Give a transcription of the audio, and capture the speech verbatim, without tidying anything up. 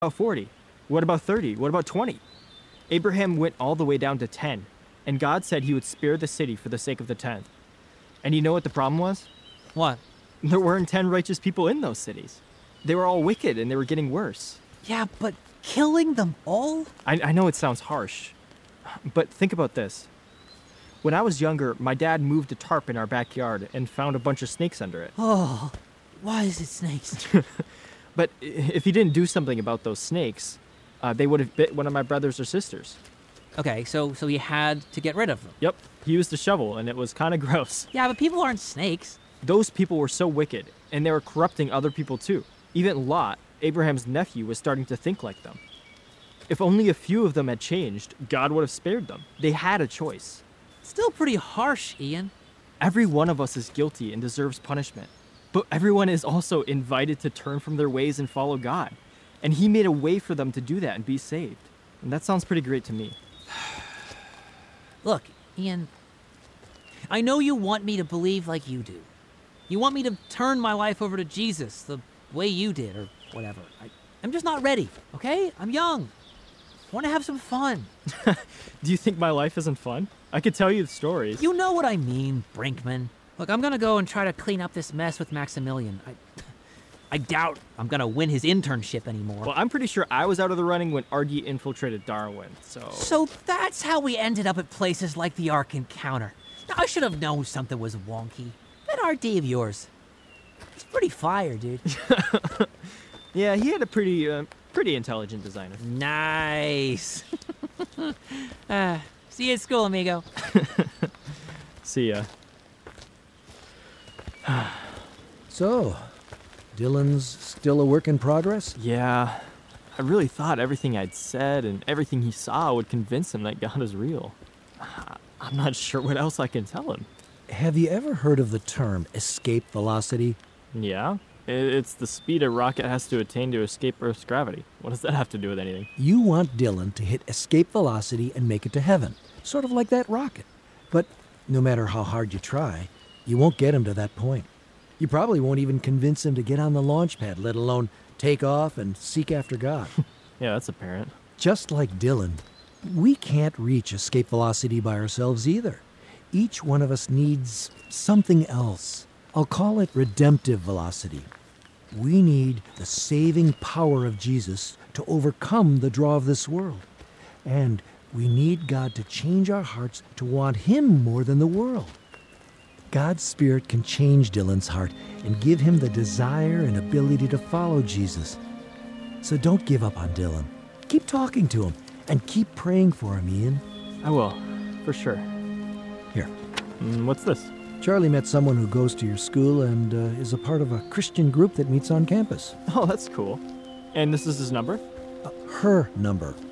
about forty? What about thirty? What about twenty? Abraham went all the way down to ten, and God said he would spare the city for the sake of the tenth. And you know what the problem was? What? There weren't ten righteous people in those cities. They were all wicked, and they were getting worse. Yeah, but killing them all? I, I know it sounds harsh, but think about this. When I was younger, my dad moved a tarp in our backyard and found a bunch of snakes under it. Oh, why is it snakes? But if he didn't do something about those snakes, uh, they would have bit one of my brothers or sisters. Okay, so so he had to get rid of them. Yep, he used a shovel, and it was kind of gross. Yeah, but people aren't snakes. Those people were so wicked, and they were corrupting other people too. Even Lot, Abraham's nephew, was starting to think like them. If only a few of them had changed, God would have spared them. They had a choice. Still pretty harsh, Ian. Every one of us is guilty and deserves punishment. But everyone is also invited to turn from their ways and follow God. And he made a way for them to do that and be saved. And that sounds pretty great to me. Look, Ian, I know you want me to believe like you do. You want me to turn my life over to Jesus the way you did, or whatever. I, I'm just not ready, okay? I'm young. I want to have some fun. Do you think my life isn't fun? I could tell you the stories. You know what I mean, Brinkman. Look, I'm gonna go and try to clean up this mess with Maximilian. I, I doubt I'm gonna win his internship anymore. Well, I'm pretty sure I was out of the running when Argy infiltrated Darwin, so... So that's how we ended up at places like the Ark Encounter. Now, I should have known something was wonky. That R D of yours, he's pretty fire, dude. Yeah, he had a pretty, uh, pretty intelligent designer. Nice. uh, see you at school, amigo. See ya. So, Dylan's still a work in progress? Yeah, I really thought everything I'd said and everything he saw would convince him that God is real. I'm not sure what else I can tell him. Have you ever heard of the term escape velocity? Yeah? It's the speed a rocket has to attain to escape Earth's gravity. What does that have to do with anything? You want Dylan to hit escape velocity and make it to heaven, sort of like that rocket. But no matter how hard you try, you won't get him to that point. You probably won't even convince him to get on the launch pad, let alone take off and seek after God. Yeah, that's apparent. Just like Dylan, we can't reach escape velocity by ourselves either. Each one of us needs something else. I'll call it redemptive velocity. We need the saving power of Jesus to overcome the draw of this world. And we need God to change our hearts to want Him more than the world. God's Spirit can change Dylan's heart and give him the desire and ability to follow Jesus. So don't give up on Dylan. Keep talking to him and keep praying for him, Ian. I will, for sure. Here. Mm, what's this? Charlie met someone who goes to your school and uh, is a part of a Christian group that meets on campus. Oh, that's cool. And this is his number? Uh, her number.